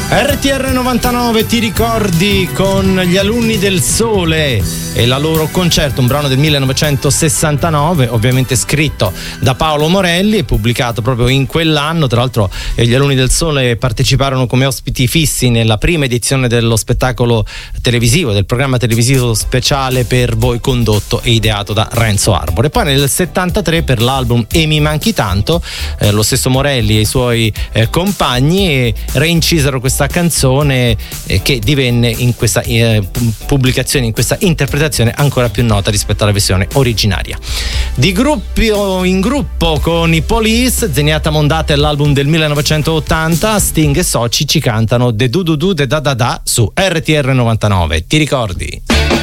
RTR 99, ti ricordi, con gli Alunni del Sole e la loro Concerto, un brano del 1969, ovviamente scritto da Paolo Morelli e pubblicato proprio in quell'anno. Tra l'altro gli Alunni del Sole parteciparono come ospiti fissi nella prima edizione dello spettacolo televisivo, del programma televisivo speciale per voi condotto e ideato da Renzo Arbore. Poi nel 73 per l'album E mi manchi tanto, lo stesso Morelli e i suoi compagni reincisero questa canzone che divenne in questa pubblicazione, in questa interpretazione ancora più nota rispetto alla versione originaria. Di gruppo in gruppo con i Police, Zenyatta Mondatta è l'album del 1980, Sting e Soci ci cantano De Du Du Du De Da Da Da su RTR 99. Ti ricordi?